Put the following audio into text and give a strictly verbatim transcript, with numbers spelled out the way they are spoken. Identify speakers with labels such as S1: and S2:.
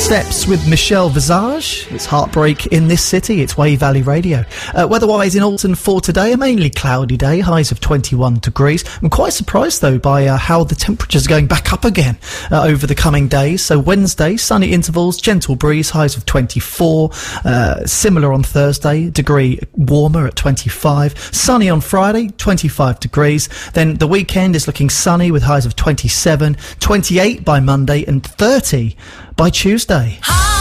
S1: Steps with Michelle Visage. It's Heartbreak in This City. It's Wave Valley Radio. Uh, weather-wise in Alton for today, a mainly cloudy day, highs of twenty-one degrees. I'm quite surprised, though, by uh, how the temperatures are going back up again uh, over the coming days. So Wednesday, sunny intervals, gentle breeze, highs of twenty-four. Uh, similar on Thursday, degree warmer at twenty-five. Sunny on Friday, twenty-five degrees. Then the weekend is looking sunny with highs of twenty-seven, twenty-eight by Monday and thirty by Tuesday.